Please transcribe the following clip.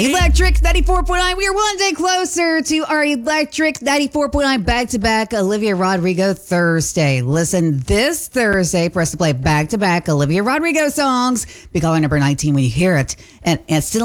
Electric 94.9. We are one day closer to our Electric 94.9 back-to-back Olivia Rodrigo Thursday. Listen this Thursday for us to play back-to-back Olivia Rodrigo songs. Be caller number 19 when you hear it. And instantly